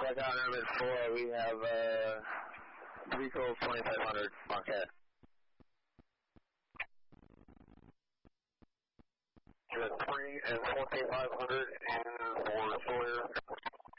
Blackout number 4, we have vehicle 2500 Marquette. Jet 3 and 2500 and for Sawyer.